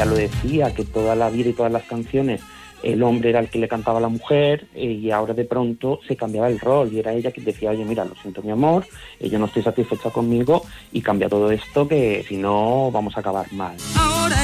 ella lo decía, que toda la vida y todas las canciones el hombre era el que le cantaba a la mujer, y ahora de pronto se cambiaba el rol y era ella que decía, oye, mira, lo siento mi amor, yo no estoy satisfecha conmigo y cambia todo esto, que si no vamos a acabar mal.